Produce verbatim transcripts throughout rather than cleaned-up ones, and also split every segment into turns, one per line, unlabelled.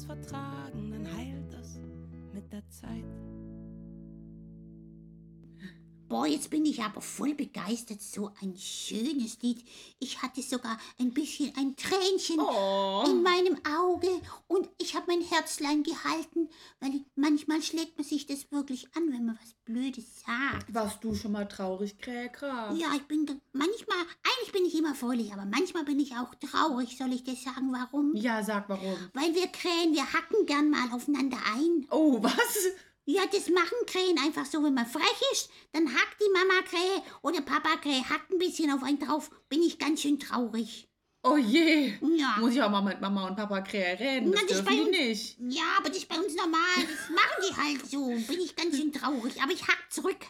vertragen, dann heilt es mit der Zeit.
Boah, jetzt bin ich aber voll begeistert. So ein schönes Lied. Ich hatte sogar ein bisschen ein Tränchen
Oh.
in meinem Auge und ich habe mein Herzlein gehalten, weil manchmal schlägt man sich das wirklich an, wenn man was Blödes sagt.
Warst du schon mal traurig, Kräkra?
Ja, ich bin ge- manchmal, eigentlich bin ich immer fröhlich, aber manchmal bin ich auch traurig. Soll ich dir sagen, warum?
Ja, sag warum.
Weil wir Krähen, wir hacken gern mal aufeinander ein.
Oh, was?
Ja, das machen Krähen einfach so, wenn man frech ist, dann hackt die Mama Krähe oder Papa Krähe, hackt ein bisschen auf einen drauf, bin ich ganz schön traurig.
Oh je.
Ja.
Muss ich auch mal mit Mama und Papa Krähe reden, das
Na, das
dürfen
bei
die
uns-
nicht.
Ja, aber das ist bei uns normal, das machen die halt so, bin ich ganz schön traurig, aber ich hack zurück.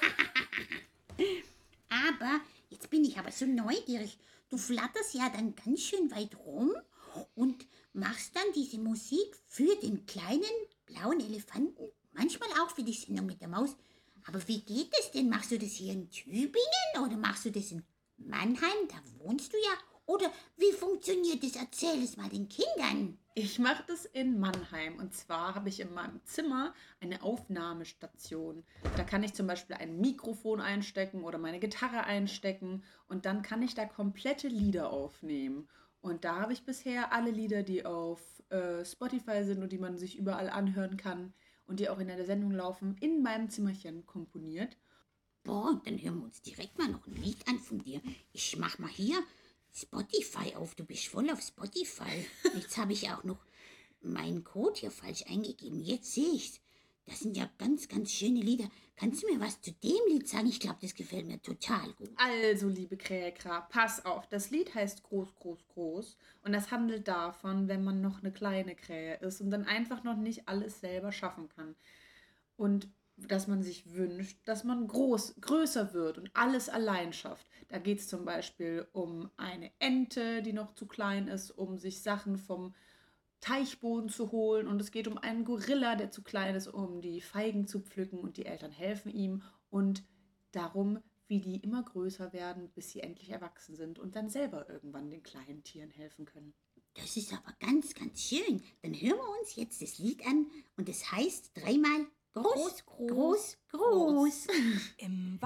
Aber, jetzt bin ich aber so neugierig, du flatterst ja dann ganz schön weit rum und machst dann diese Musik für den kleinen blauen Elefanten, manchmal auch für die Sendung mit der Maus. Aber wie geht das denn? Machst du das hier in Tübingen oder machst du das in Mannheim? Da wohnst du ja. Oder wie funktioniert das? Erzähl es mal den Kindern.
Ich mache das in Mannheim und zwar habe ich in meinem Zimmer eine Aufnahmestation. Da kann ich zum Beispiel ein Mikrofon einstecken oder meine Gitarre einstecken und dann kann ich da komplette Lieder aufnehmen. Und da habe ich bisher alle Lieder, die auf äh, Spotify sind und die man sich überall anhören kann und die auch in der Sendung laufen, in meinem Zimmerchen komponiert.
Boah, dann hören wir uns direkt mal noch ein Lied an von dir. Ich mach mal hier Spotify auf. Du bist voll auf Spotify. Jetzt habe ich auch noch meinen Code hier falsch eingegeben. Jetzt sehe ich's. Das sind ja ganz, ganz schöne Lieder. Kannst du mir was zu dem Lied sagen? Ich glaube, das gefällt mir total gut.
Also, liebe Kräkra, pass auf, das Lied heißt Groß, Groß, Groß und das handelt davon, wenn man noch eine kleine Krähe ist und dann einfach noch nicht alles selber schaffen kann. Und dass man sich wünscht, dass man groß, größer wird und alles allein schafft. Da geht es zum Beispiel um eine Ente, die noch zu klein ist, um sich Sachen vom Teichboden zu holen und es geht um einen Gorilla, der zu klein ist, um die Feigen zu pflücken und die Eltern helfen ihm und darum, wie die immer größer werden, bis sie endlich erwachsen sind und dann selber irgendwann den kleinen Tieren helfen können.
Das ist aber ganz, ganz schön. Dann hören wir uns jetzt das Lied an und es heißt dreimal groß, groß, groß. groß.
Im